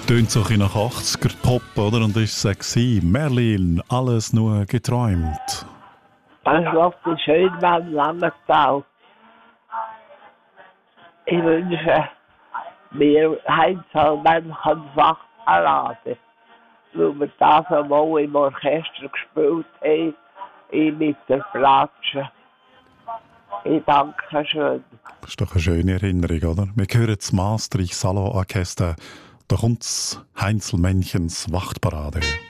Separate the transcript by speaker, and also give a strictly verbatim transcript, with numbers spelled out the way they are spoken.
Speaker 1: Tönt so ein bisschen nach achtziger-Pop, oder? Und ist sexy. Merlin, alles nur geträumt.
Speaker 2: Es läuft schön beim Langenthal. Ich wünsche mir Heinz-Hallmann Fachparade, weil wir das einmal im Orchester gespielt haben, ich mit der Flatsche. Ich danke schön.
Speaker 1: Das ist doch eine schöne Erinnerung, oder? Wir hören das Maastricht Salon Orchester. Da kommt Heinzelmännchens Wachtparade.